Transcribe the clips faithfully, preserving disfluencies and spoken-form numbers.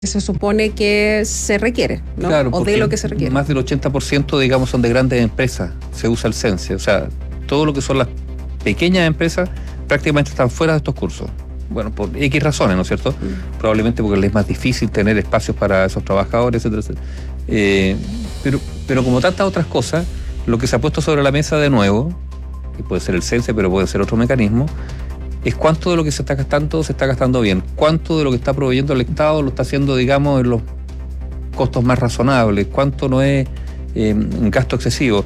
se supone que se requiere, ¿no? Claro, o de lo que se requiere. Más del ochenta por ciento, digamos, son de grandes empresas, se usa el CENSE. O sea, todo lo que son las pequeñas empresas prácticamente están fuera de estos cursos. Bueno, por X razones, ¿no es cierto? Mm. Probablemente porque les es más difícil tener espacios para esos trabajadores, etcétera, etcétera. Eh, pero, pero como tantas otras cosas, lo que se ha puesto sobre la mesa de nuevo, y puede ser el CENSE, pero puede ser otro mecanismo, es cuánto de lo que se está gastando se está gastando bien, cuánto de lo que está proveyendo el Estado lo está haciendo, digamos, en los costos más razonables, cuánto no es eh, un gasto excesivo.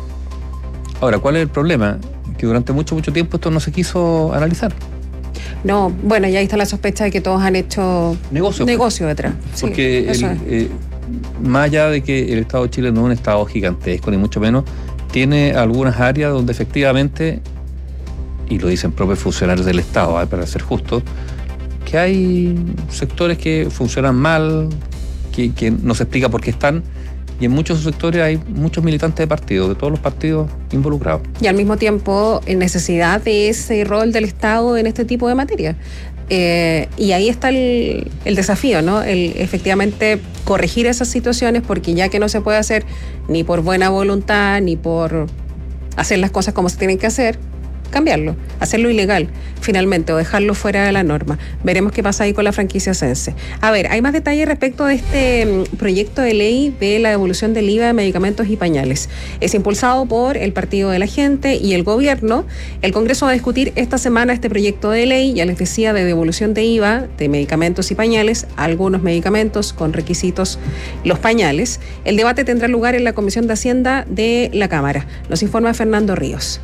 Ahora, ¿cuál es el problema? Que durante mucho, mucho tiempo esto no se quiso analizar. No, bueno, y ahí está la sospecha de que todos han hecho negocio, negocio detrás. Porque sí, el, eh, más allá de que el Estado de Chile no es un Estado gigantesco, ni mucho menos, tiene algunas áreas donde efectivamente, y lo dicen propios funcionarios del Estado, ¿eh? Para ser justo, que hay sectores que funcionan mal, que, que no se explica por qué están, y en muchos sectores hay muchos militantes de partidos, de todos los partidos involucrados. Y al mismo tiempo, en necesidad de ese rol del Estado en este tipo de materia. Eh, y ahí está el, el desafío, ¿no? El efectivamente corregir esas situaciones, porque ya que no se puede hacer ni por buena voluntad, ni por hacer las cosas como se tienen que hacer, cambiarlo, hacerlo ilegal finalmente o dejarlo fuera de la norma. Veremos qué pasa ahí con la franquicia CENSE. A ver, hay más detalles respecto de este proyecto de ley de la devolución del I V A de medicamentos y pañales. Es impulsado por el Partido de la Gente y el Gobierno. El Congreso va a discutir esta semana este proyecto de ley, ya les decía, de devolución de I V A de medicamentos y pañales, algunos medicamentos con requisitos, los pañales. El debate tendrá lugar en la Comisión de Hacienda de la Cámara. Nos informa Fernando Ríos.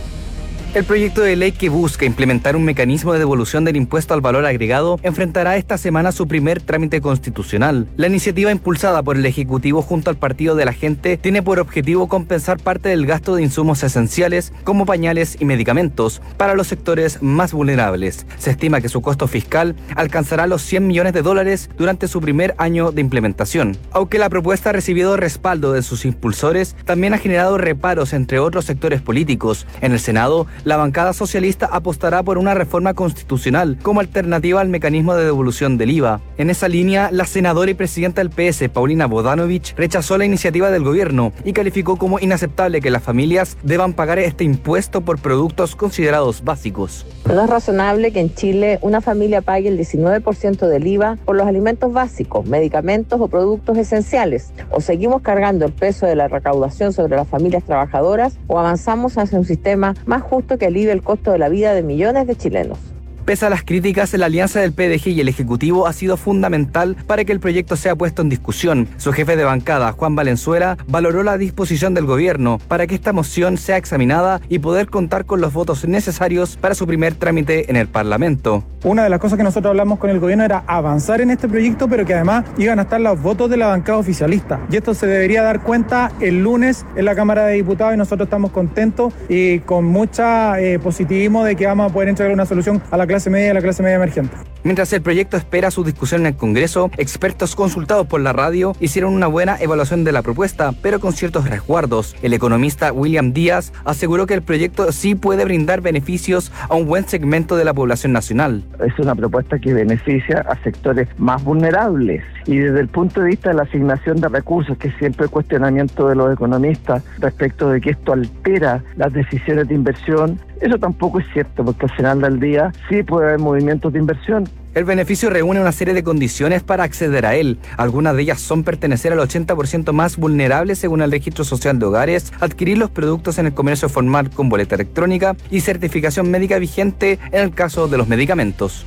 El proyecto de ley que busca implementar un mecanismo de devolución del impuesto al valor agregado enfrentará esta semana su primer trámite constitucional. La iniciativa impulsada por el Ejecutivo junto al Partido de la Gente tiene por objetivo compensar parte del gasto de insumos esenciales como pañales y medicamentos para los sectores más vulnerables. Se estima que su costo fiscal alcanzará los cien millones de dólares durante su primer año de implementación. Aunque la propuesta ha recibido respaldo de sus impulsores, también ha generado reparos entre otros sectores políticos. En el Senado, la bancada socialista apostará por una reforma constitucional como alternativa al mecanismo de devolución del I V A. En esa línea, la senadora y presidenta del P S, Paulina Bodanovich, rechazó la iniciativa del gobierno y calificó como inaceptable que las familias deban pagar este impuesto por productos considerados básicos. No es razonable que en Chile una familia pague el diecinueve por ciento del I V A por los alimentos básicos, medicamentos o productos esenciales. O seguimos cargando el peso de la recaudación sobre las familias trabajadoras o avanzamos hacia un sistema más justo que alivie el costo de la vida de millones de chilenos. Pese a las críticas, la alianza del P D G y el Ejecutivo ha sido fundamental para que el proyecto sea puesto en discusión. Su jefe de bancada, Juan Valenzuela, valoró la disposición del gobierno para que esta moción sea examinada y poder contar con los votos necesarios para su primer trámite en el Parlamento. Una de las cosas que nosotros hablamos con el gobierno era avanzar en este proyecto, pero que además iban a estar los votos de la bancada oficialista. Y esto se debería dar cuenta el lunes en la Cámara de Diputados y nosotros estamos contentos y con mucha eh, positivismo de que vamos a poder entregar una solución a la clase media y a la clase media emergente. Mientras el proyecto espera su discusión en el Congreso, expertos consultados por la radio hicieron una buena evaluación de la propuesta, pero con ciertos resguardos. El economista William Díaz aseguró que el proyecto sí puede brindar beneficios a un buen segmento de la población nacional. Es una propuesta que beneficia a sectores más vulnerables y desde el punto de vista de la asignación de recursos, que es siempre el cuestionamiento de los economistas respecto de que esto altera las decisiones de inversión, eso tampoco es cierto, porque al final del día sí puede haber movimientos de inversión. El beneficio reúne una serie de condiciones para acceder a él. Algunas de ellas son pertenecer al ochenta por ciento más vulnerable según el Registro Social de Hogares, adquirir los productos en el comercio formal con boleta electrónica y certificación médica vigente en el caso de los medicamentos.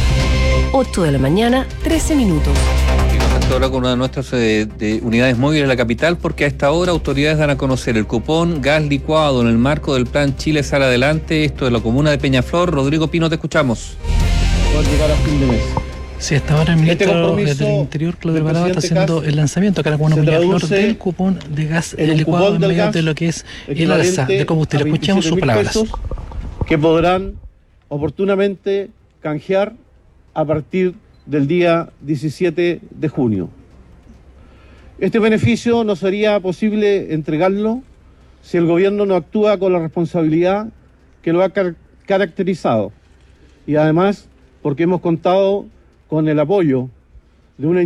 ocho de la mañana, trece minutos. Ahora con una de nuestras eh, de unidades móviles en la capital, porque a esta hora autoridades dan a conocer el cupón gas licuado en el marco del plan Chile Sale Adelante, esto de la comuna de Peñaflor. Rodrigo Pino, te escuchamos. Poder llegar a fin de mes. Sí, hasta ahora el ministro este del Interior, Claudio Alvarado, está haciendo el lanzamiento acá en la comuna de Peñaflor del cupón de gas licuado en medio de lo que es el alza de combustible. Escuchemos sus palabras. Que podrán oportunamente canjear a partir del día diecisiete de junio. Este beneficio no sería posible entregarlo si el gobierno no actúa con la responsabilidad que lo ha car- caracterizado y además porque hemos contado con el apoyo de una